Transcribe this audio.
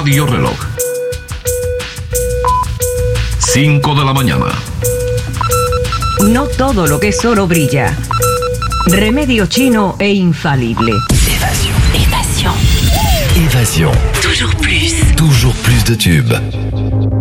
Radio Reloj. 5 de la mañana. No todo lo que es oro brilla. Remedio chino e infalible. Évasion. Toujours plus. Toujours plus de tubes.